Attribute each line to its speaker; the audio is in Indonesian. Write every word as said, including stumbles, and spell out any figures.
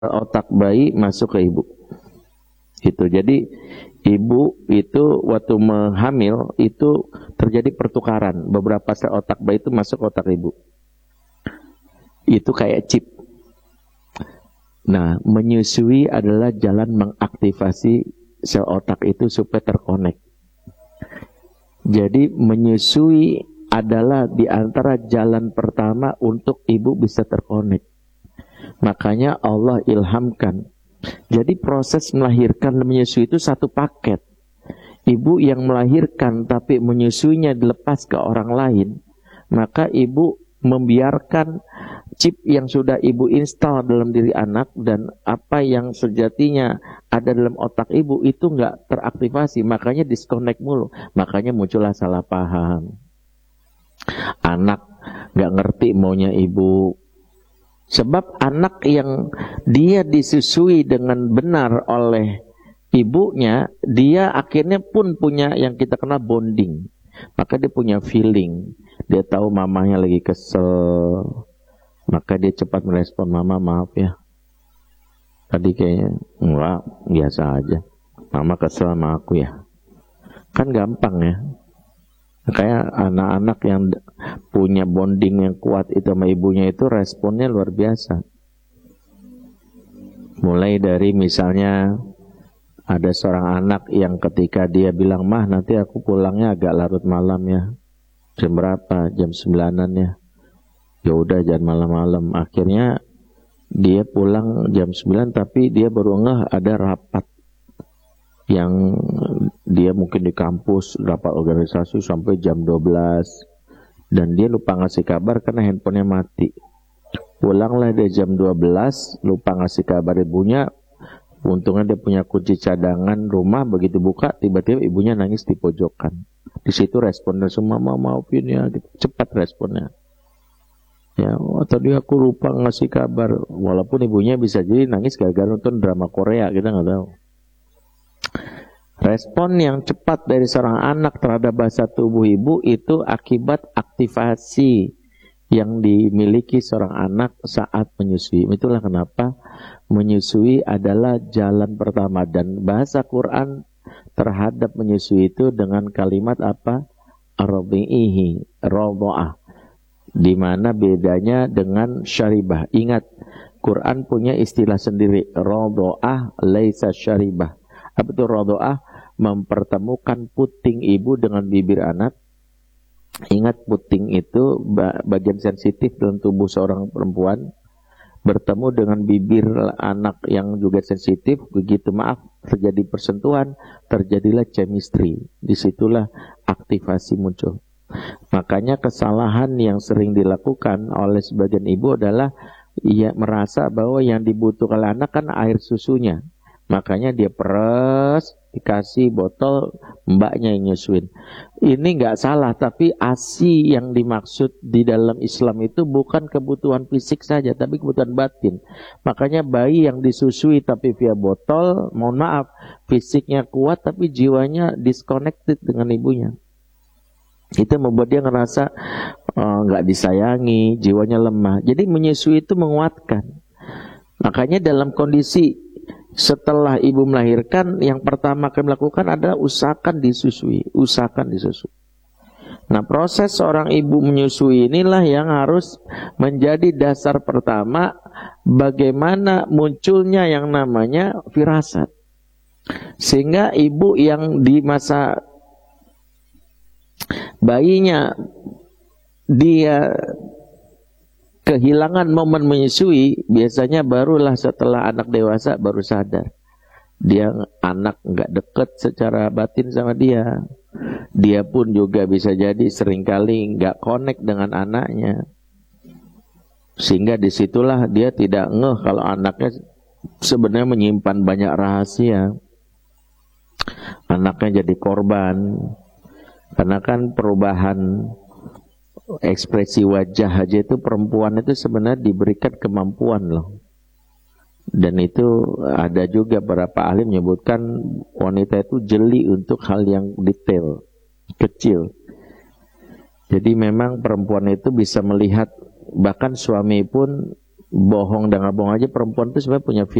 Speaker 1: otak bayi masuk ke ibu. Itu jadi ibu itu waktu menghamil itu terjadi pertukaran, beberapa sel otak bayi itu masuk otak ibu. Itu kayak chip. Nah, menyusui adalah jalan mengaktifasi sel otak itu supaya terkonek. Jadi menyusui adalah di antara jalan pertama untuk ibu bisa terkonek. Makanya Allah ilhamkan. Jadi proses melahirkan dan menyusui itu satu paket. Ibu yang melahirkan tapi menyusuinya dilepas ke orang lain, maka ibu membiarkan chip yang sudah ibu install dalam diri anak dan apa yang sejatinya ada dalam otak ibu itu nggak teraktivasi, makanya disconnect mulu, makanya muncullah salah paham. Anak nggak ngerti maunya ibu, sebab anak yang dia disusui dengan benar oleh ibunya, dia akhirnya pun punya yang kita kenal bonding. Maka dia punya feeling. Dia tahu mamanya lagi kesel, maka dia cepat merespon, mama maaf ya, tadi kayaknya enggak, biasa aja, mama kesel sama aku ya. Kan gampang ya. Kayak anak-anak yang punya bonding yang kuat itu sama ibunya itu responnya luar biasa. Mulai dari misalnya ada seorang anak yang ketika dia bilang, mah nanti aku pulangnya agak larut malam ya. Jam berapa? Jam sembilanan ya. Ya udah jangan malam-malam. Akhirnya dia pulang jam sembilan tapi dia baru ngeh ada rapat. Yang dia mungkin di kampus, rapat organisasi sampai jam dua belas. Dan dia lupa ngasih kabar karena handphonenya mati. Pulanglah dia jam dua belas, lupa ngasih kabar ibunya. Untungnya dia punya kunci cadangan rumah, begitu buka tiba-tiba ibunya nangis di pojokan. Di situ responnya semua, mama maafin ya, gitu. Cepat responnya. Ya, oh, tadi aku lupa ngasih kabar. Walaupun ibunya bisa jadi nangis gara-gara nonton drama Korea, kita nggak tahu. Respon yang cepat dari seorang anak terhadap bahasa tubuh ibu itu akibat aktivasi yang dimiliki seorang anak saat menyusui. Itulah kenapa menyusui adalah jalan pertama, dan bahasa Quran terhadap menyusui itu dengan kalimat apa? Arbi'ihi, radha'ah. Di mana bedanya dengan syaribah? Ingat, Quran punya istilah sendiri, radha'ah laisa syaribah. Apa itu radha'ah? Mempertemukan puting ibu dengan bibir anak. Ingat, puting itu bagian sensitif dalam tubuh seorang perempuan, bertemu dengan bibir anak yang juga sensitif. Begitu maaf terjadi persentuhan, terjadilah chemistry. Disitulah aktivasi muncul. Makanya kesalahan yang sering dilakukan oleh sebagian ibu adalah ia merasa bahwa yang dibutuhkan oleh anak kan air susunya. Makanya dia peres, dikasih botol, mbaknya yang nyusuin. Ini nggak salah, tapi ASI yang dimaksud di dalam Islam itu bukan kebutuhan fisik saja, tapi kebutuhan batin. Makanya bayi yang disusui tapi via botol, mohon maaf, fisiknya kuat tapi jiwanya disconnected dengan ibunya. Itu membuat dia ngerasa nggak oh, disayangi, jiwanya lemah. Jadi menyusui itu menguatkan. Makanya dalam kondisi setelah ibu melahirkan, yang pertama kami lakukan adalah usahakan disusui, usahakan disusui. Nah, proses seorang ibu menyusui inilah yang harus menjadi dasar pertama bagaimana munculnya yang namanya firasat. Sehingga ibu yang di masa bayinya dia kehilangan momen menyusui, biasanya barulah setelah anak dewasa baru sadar. Dia anak nggak deket secara batin sama dia. Dia pun juga bisa jadi seringkali nggak connect dengan anaknya. Sehingga disitulah dia tidak ngeh kalau anaknya sebenarnya menyimpan banyak rahasia. Anaknya jadi korban. Karena kan perubahan ekspresi wajah aja itu perempuan itu sebenarnya diberikan kemampuan loh. Dan itu ada juga beberapa ahli menyebutkan wanita itu jeli untuk hal yang detail, kecil. Jadi memang perempuan itu bisa melihat, bahkan suami pun bohong dan nggak bohong aja, perempuan itu sebenarnya punya